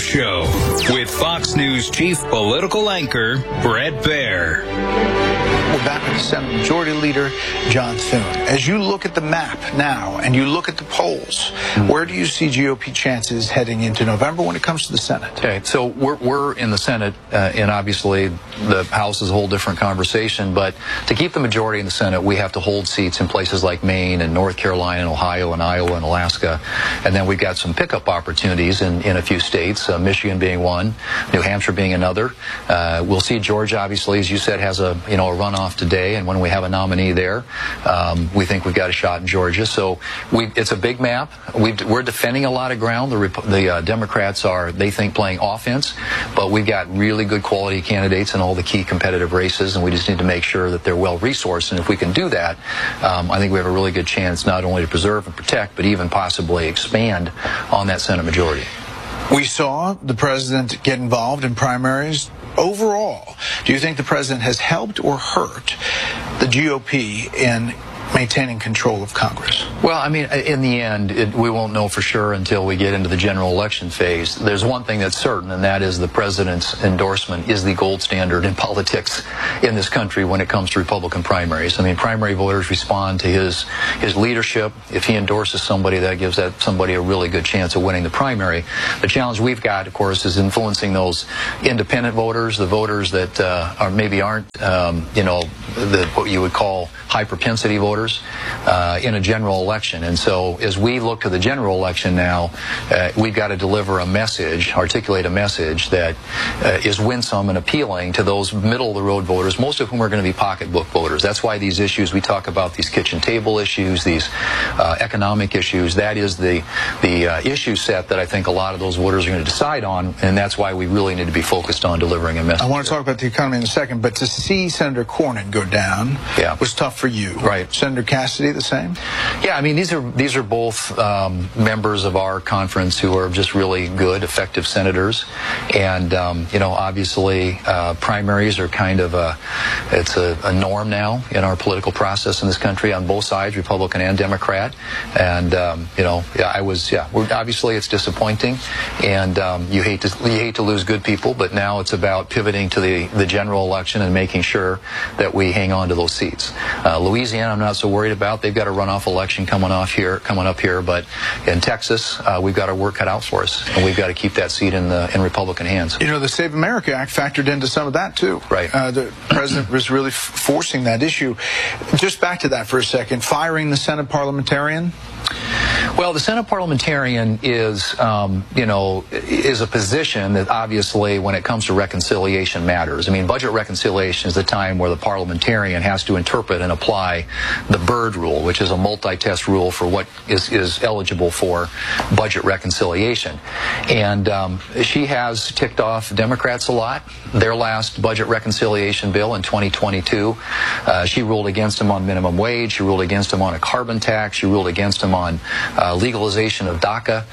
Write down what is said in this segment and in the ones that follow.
Show with Fox News chief political anchor Bret Baier. We're back with Senate Majority Leader John Thune. As you look at the map now and you look at the polls, where do you see GOP chances heading into November when it comes to the Senate? Okay, so we're in the Senate, and obviously the House is a whole different conversation, but to keep the majority in the Senate, we have to hold seats in places like Maine and North Carolina and Ohio and Iowa and Alaska, and then we've got some pickup opportunities in a few states, Michigan being one, New Hampshire being another. We'll see Georgia, obviously, as you said, has a runoff today, and when we have a nominee there, we think we've got a shot in Georgia. So it's a big map. We're defending a lot of ground. The Democrats are, they think, playing offense, but we've got really good quality candidates in all the key competitive races, and we just need to make sure that they're well resourced. And if we can do that, I think we have a really good chance not only to preserve and protect, but even possibly expand on that Senate majority. We saw the president get involved in primaries. Overall, do you think the president has helped or hurt the GOP in maintaining control of Congress? Well, I mean, in the end, we won't know for sure until we get into the general election phase. There's one thing that's certain, and that is the president's endorsement is the gold standard in politics in this country when it comes to Republican primaries. I mean, primary voters respond to his leadership. If he endorses somebody, that gives that somebody a really good chance of winning the primary. The challenge we've got, of course, is influencing those independent voters, the voters that aren't, what you would call high propensity voters in a general election. And so as we look to the general election now, we've got to deliver a message, articulate a message that is winsome and appealing to those middle-of-the-road voters, most of whom are going to be pocketbook voters. That's why these issues, we talk about these kitchen table issues, these economic issues, that is the issue set that I think a lot of those voters are going to decide on, and that's why we really need to be focused on delivering a message. I want to talk about the economy in a second, but to see Senator Cornyn go down was tough for you. Right. Senator Cassidy, the same? Yeah, I mean, these are both members of our conference who are just really good, effective senators. And, obviously, primaries are kind of a norm now in our political process in this country on both sides, Republican and Democrat. And, obviously it's disappointing. And you hate to lose good people, but now it's about pivoting to the general election and making sure that we hang on to those seats. Louisiana, I'm not so worried about. They've got a runoff election coming up here, but in Texas, we've got our work cut out for us, and we've got to keep that seat in Republican hands. The Save America Act factored into some of that too. Right. The president was really forcing that issue. Just back to that for a second. Firing the Senate parliamentarian. Well, the Senate parliamentarian is a position that obviously, when it comes to reconciliation, matters. I mean, budget reconciliation is the time where the parliamentarian has to interpret and apply the Byrd rule, which is a multi-test rule for what is eligible for budget reconciliation. And she has ticked off Democrats a lot. Their last budget reconciliation bill in 2022, she ruled against them on minimum wage. She ruled against them on a carbon tax. She ruled against them on legalization of DACA,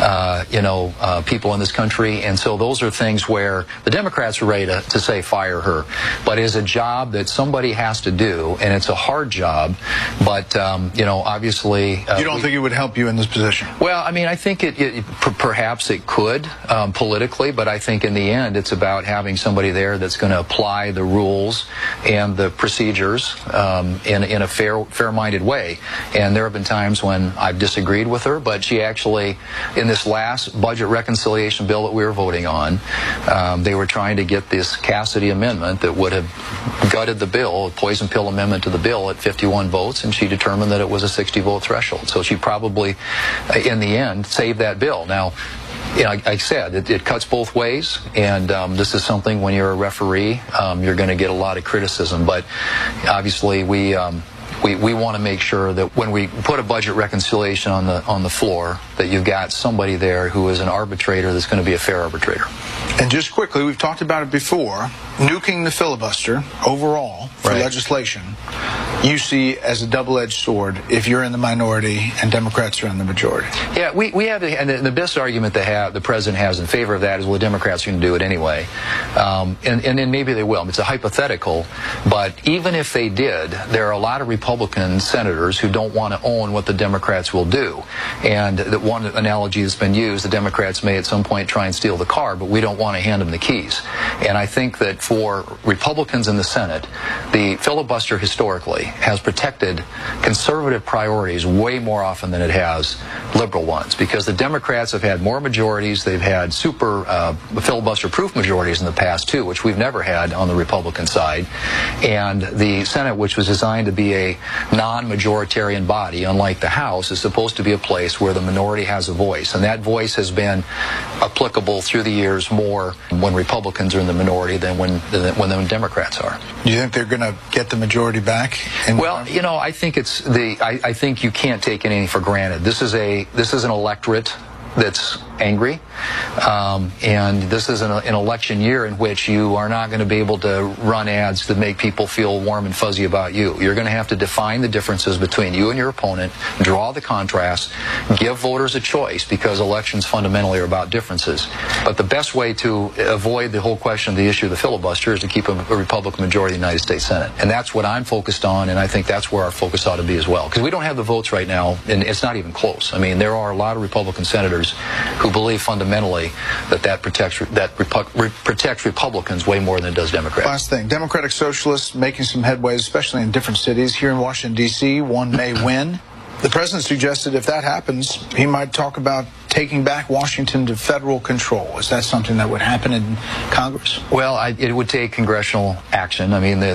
people in this country. And so those are things where the Democrats are ready to say fire her. But it is a job that somebody has to do, and it's a hard job. But, obviously... you don't think it would help you in this position? Well, I mean, I think perhaps it could politically, but I think in the end it's about having somebody there that's going to apply the rules and the procedures in a fair-minded way. And there have been times when I've disagreed with her, but she actually, in this last budget reconciliation bill that we were voting on, they were trying to get this Cassidy amendment that would have gutted the bill, a poison pill amendment to the bill at 51 votes, and she determined that it was a 60-vote threshold. So she probably, in the end, saved that bill. Now, like I said, it cuts both ways, and this is something, when you're a referee, you're going to get a lot of criticism. But obviously, we want to make sure that when we put a budget reconciliation on the floor, that you've got somebody there who is an arbitrator that's going to be a fair arbitrator. And just quickly, we've talked about it before, nuking the filibuster overall for legislation. you see as a double-edged sword if you're in the minority and Democrats are in the majority? Yeah, we have, and the best argument the president has in favor of that is, well, the Democrats are going to do it anyway. And then maybe they will. It's a hypothetical, but even if they did, there are a lot of Republican senators who don't want to own what the Democrats will do. And that one analogy that's been used, the Democrats may at some point try and steal the car, but we don't want to hand them the keys. And I think that for Republicans in the Senate, the filibuster historically has protected conservative priorities way more often than it has liberal ones, because the Democrats have had more majorities. They've had super filibuster-proof majorities in the past, too, which we've never had on the Republican side. And the Senate, which was designed to be a non-majoritarian body, unlike the House, is supposed to be a place where the minority has a voice. And that voice has been applicable through the years more when Republicans are in the minority than when the Democrats are. Do you think they're going to get the majority back? Well, you know, I think I think you can't take anything for granted. This is an electorate that's angry, and this is an election year in which you are not going to be able to run ads that make people feel warm and fuzzy about you. You're going to have to define the differences between you and your opponent, draw the contrast, give voters a choice, because elections fundamentally are about differences. But the best way to avoid the whole question of the issue of the filibuster is to keep a Republican majority in the United States Senate. And that's what I'm focused on, and I think that's where our focus ought to be as well. Because we don't have the votes right now, and it's not even close. I mean, there are a lot of Republican senators who believe fundamentally that protects Republicans way more than it does Democrats. Last thing, Democratic Socialists making some headway, especially in different cities. Here in Washington, D.C., one may win. The president suggested if that happens, he might talk about taking back Washington to federal control. Is that something that would happen in Congress? Well, it would take congressional action. I mean,